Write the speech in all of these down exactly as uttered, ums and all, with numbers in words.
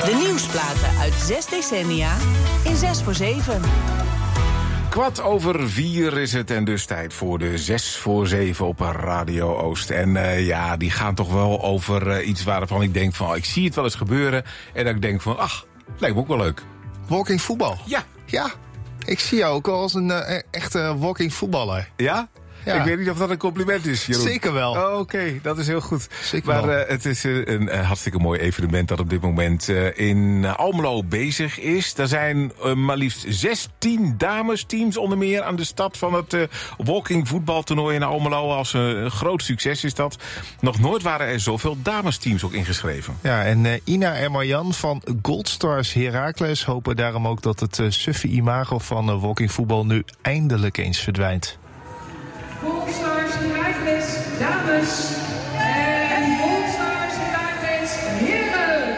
De nieuwsplaten uit zes decennia in zes voor zeven. Kwart over vier is het en dus tijd voor de zes voor zeven op Radio Oost. En uh, ja, die gaan toch wel over uh, iets waarvan ik denk van, ik zie het wel eens gebeuren. En dat ik denk van, ach, lijkt me ook wel leuk. Walking voetbal? Ja. Ja, ik zie jou ook al als een uh, echte walking voetballer. Ja? Ja. Ik weet niet of dat een compliment is, Jeroen. Zeker wel. Oh, Oké, okay. Dat is heel goed. Zeker maar wel. Uh, het is uh, een uh, hartstikke mooi evenement dat op dit moment uh, in uh, Almelo bezig is. Er zijn uh, maar liefst zestien damesteams onder meer aan de start van het uh, walking voetbaltoernooi in Almelo. Als uh, een groot succes is dat. Nog nooit waren er zoveel damesteams ook ingeschreven. Ja, en uh, Ina en Marjan van Goldstars Heracles hopen daarom ook dat het uh, suffe imago van uh, walking voetbal nu eindelijk eens verdwijnt. Goldstars Heracles dames en Goldstars Heracles heren.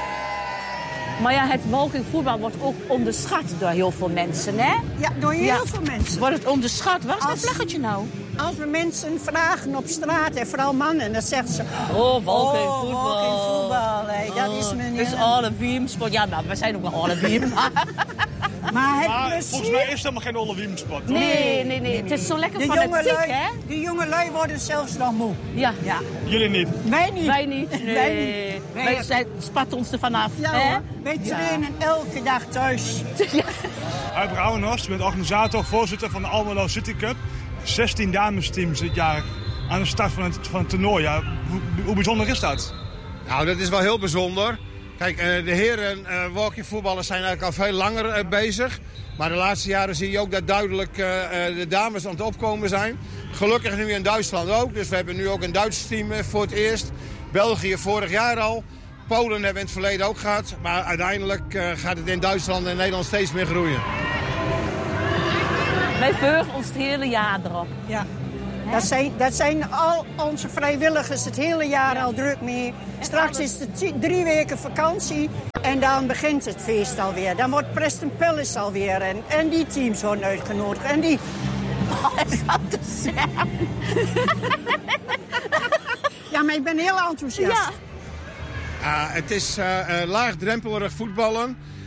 Maar ja, het walking voetbal wordt ook onderschat door heel veel mensen, hè? Ja, door heel Ja. veel mensen. Wordt het onderschat? Waar is dat Als- vlaggetje nou? Als we mensen vragen op straat, en vooral mannen, dan zeggen ze... Oh, walking oh, voetbal. walking voetbal, hè, dat is mijn... Het is alle Wiemsport. Ja, nou, we zijn ook wel alle Wiem. Maar het Maar plezier... volgens mij is het helemaal geen Olle Wiemspot. Nee, nee, nee. Het is zo lekker de fanatiek, jongelui, hè? de jongelui worden zelfs nog moe. Ja. Ja. Jullie niet. Wij niet. Wij niet. Nee. Wij niet. Wij- Wij zijn, spat ons er vanaf. Ja hè? hoor, wij trainen elke dag thuis. Huib Rauwenhorst, je bent organisator, voorzitter van de Almelo City Cup. zestien damesteams dit jaar aan de start van het, van het toernooi. Ja, hoe, hoe bijzonder is dat? Nou, dat is wel heel bijzonder. Kijk, uh, de heren uh, walkingvoetballers zijn eigenlijk al veel langer uh, bezig. Maar de laatste jaren zie je ook dat duidelijk uh, uh, de dames aan het opkomen zijn. Gelukkig nu in Duitsland ook. Dus we hebben nu ook een Duits team uh, voor het eerst. België vorig jaar al. Polen hebben we in het verleden ook gehad. Maar uiteindelijk uh, gaat het in Duitsland en Nederland steeds meer groeien. Wij verheugen ons het hele jaar erop. Ja. Dat zijn, dat zijn al onze vrijwilligers het hele jaar al druk mee. Straks is het t- drie weken vakantie en dan begint het feest alweer. Dan wordt Preston Palace alweer en, en die teams worden uitgenodigd. En die... Oh, is dat te zeggen? Ja, maar ik ben heel enthousiast. Ja. Uh, het is uh, uh, laagdrempelig voetballen.